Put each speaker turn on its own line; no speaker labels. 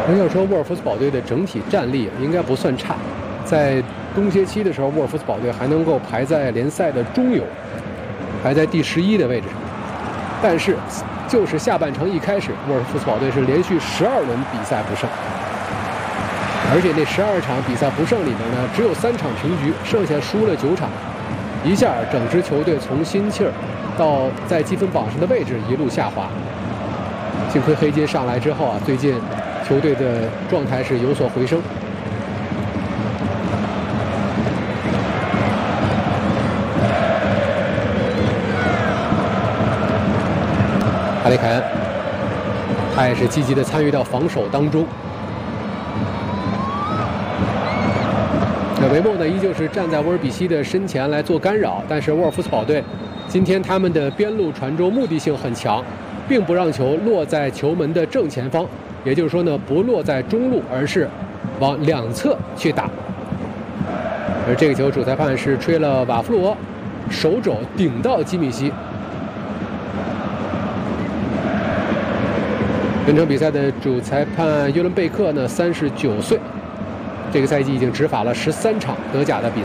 要说沃尔夫斯堡队的整体战力应该不算差，在冬歇期的时候，沃尔夫斯堡队还能够排在联赛的中游，排在第11的位置上。但是，就是下半程一开始，沃尔夫斯堡队是连续12轮比赛不胜，而且那12场比赛不胜里面呢，只有3场平局，剩下输了9场，一下整支球队从心气儿到在积分榜上的位置一路下滑。幸亏黑金上来之后啊，最近球队的状态是有所回升。哈里凯恩，他也是积极的参与到防守当中。维莫呢，依旧是站在沃尔比西的身前来做干扰，但是沃尔夫斯堡队今天他们的边路传中目的性很强，并不让球落在球门的正前方，也就是说呢，不落在中路，而是往两侧去打。而这个球主裁判是吹了瓦夫罗手肘顶到基米希。本场比赛的主裁判约伦贝克呢，39岁，这个赛季已经执法了13场德甲的比赛。